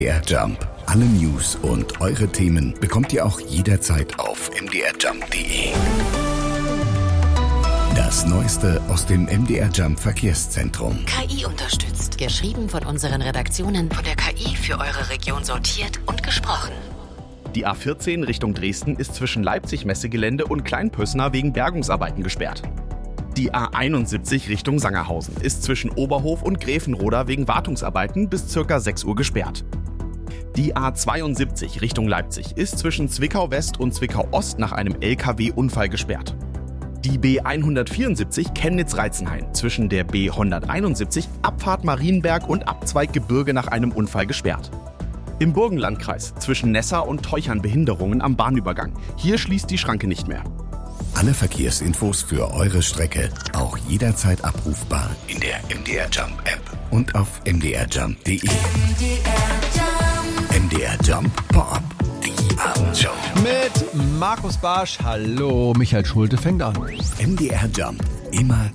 MDR Jump. Alle News und eure Themen bekommt ihr auch jederzeit auf mdrjump.de. Das Neueste aus dem MDR Jump Verkehrszentrum. KI unterstützt. Geschrieben von unseren Redaktionen, von der KI für eure Region sortiert und gesprochen. Die A14 Richtung Dresden ist zwischen Leipzig-Messegelände und Kleinpössner wegen Bergungsarbeiten gesperrt. Die A71 Richtung Sangerhausen ist zwischen Oberhof und Gräfenroda wegen Wartungsarbeiten bis ca. 6 Uhr gesperrt. Die A72 Richtung Leipzig ist zwischen Zwickau West und Zwickau Ost nach einem LKW-Unfall gesperrt. Die B174 Chemnitz-Reizenhain zwischen der B171 Abfahrt Marienberg und Abzweig Gebirge nach einem Unfall gesperrt. Im Burgenlandkreis zwischen Nessa und Teuchern Behinderungen am Bahnübergang. Hier schließt die Schranke nicht mehr. Alle Verkehrsinfos für eure Strecke auch jederzeit abrufbar in der MDR Jump App und auf mdrjump.de. MDR Jump Pop, die Abendshow. Mit Markus Barsch. Hallo, Michael Schulte fängt an. MDR Jump, immer